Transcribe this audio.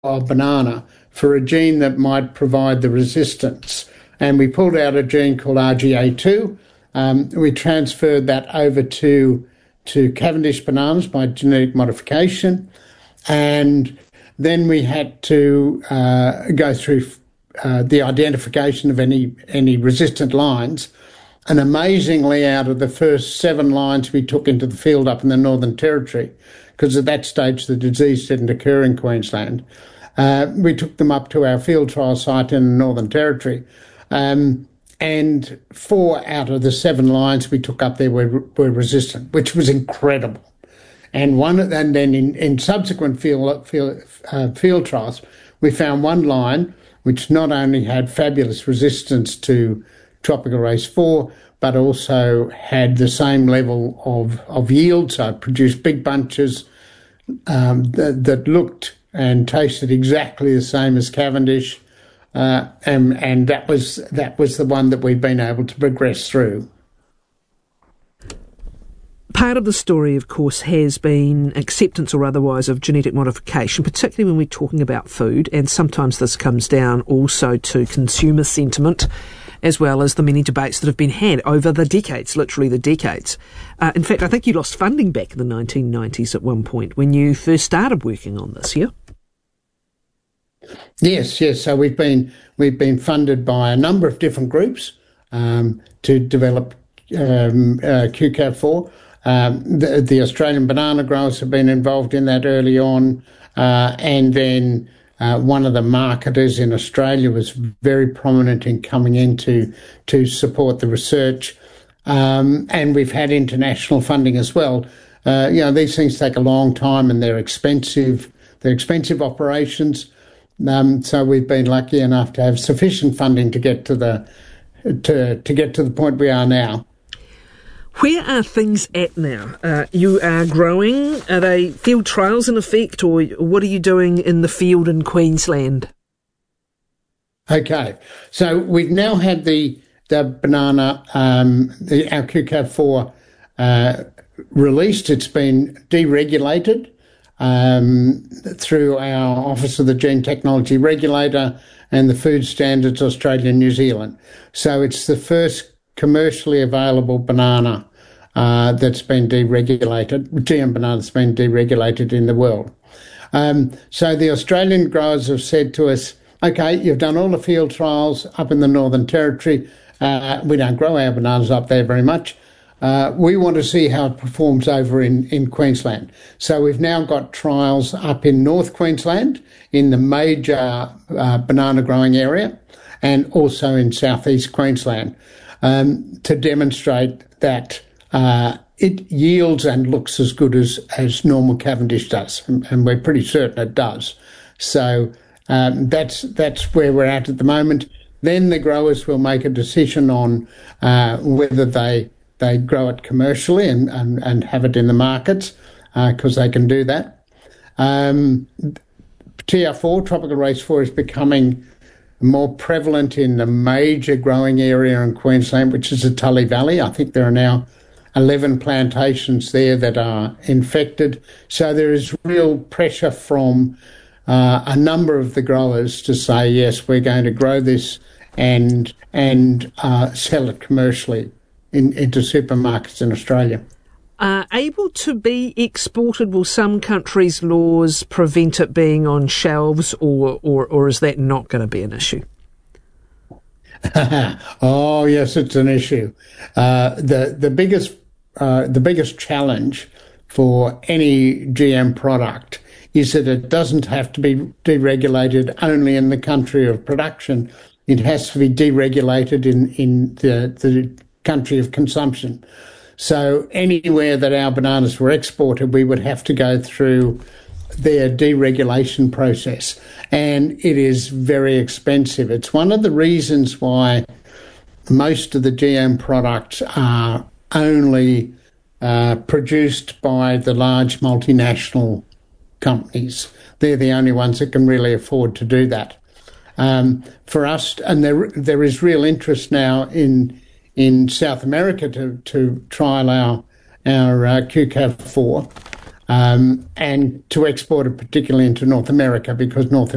banana for a gene that might provide the resistance. And we pulled out a gene called RGA2. We transferred that over to Cavendish bananas by genetic modification. And then we had to go through the identification of any resistant lines. And amazingly, out of the first 7 lines we took into the field up in the Northern Territory, because at that stage the disease didn't occur in Queensland, we took them up to our field trial site in the Northern Territory. And 4 out of the 7 lines we took up there were resistant, which was incredible. And then in subsequent field trials, we found one line which not only had fabulous resistance to tropical race 4, but also had the same level of yield, so it produced big bunches that looked and tasted exactly the same as Cavendish, and that was the one that we've been able to progress through. Part of the story, of course, has been acceptance or otherwise of genetic modification, particularly when we're talking about food, and sometimes this comes down also to consumer sentiment, as well as the many debates that have been had over the decades, literally the decades. In fact, I think you lost funding back in the 1990s at one point when you first started working on this, yeah? Yes. So we've been funded by a number of different groups to develop QCAV4. The Australian banana growers have been involved in that early on, and then one of the marketers in Australia was very prominent in coming in to support the research, and we've had international funding as well. These things take a long time and they're expensive. They're expensive operations, so we've been lucky enough to have sufficient funding to get to the point we are now. Where are things at now? You are growing. Are they field trials in effect, or what are you doing in the field in Queensland? Okay, so we've now had the banana, our QCAV4 released. It's been deregulated through our Office of the Gene Technology Regulator and the Food Standards Australia and New Zealand. So it's the first commercially available banana that's been deregulated, GM banana that's been deregulated in the world. So the Australian growers have said to us, okay, you've done all the field trials up in the Northern Territory. We don't grow our bananas up there very much. We want to see how it performs over in Queensland. So we've now got trials up in North Queensland in the major banana growing area, and also in southeast Queensland, to demonstrate that it yields and looks as good as normal Cavendish does, and we're pretty certain it does. So that's where we're at the moment. Then the growers will make a decision on whether they grow it commercially and have it in the markets, because they can do that. TR4, tropical race 4, is becoming more prevalent in the major growing area in Queensland, which is the Tully Valley. I think there are now 11 plantations there that are infected. So there is real pressure from a number of the growers to say, yes, we're going to grow this and sell it commercially into supermarkets in Australia. Able to be exported? Will some countries' laws prevent it being on shelves, or is that not going to be an issue? Oh, yes, it's an issue. The biggest challenge for any GM product is that it doesn't have to be deregulated only in the country of production. It has to be deregulated in the country of consumption. So anywhere that our bananas were exported, we would have to go through their deregulation process, and it is very expensive. It's one of the reasons why most of the GM products are only produced by the large multinational companies. They're the only ones that can really afford to do that. For us, and there is real interest now in South America to trial our QCAV4 and to export it particularly into North America, because North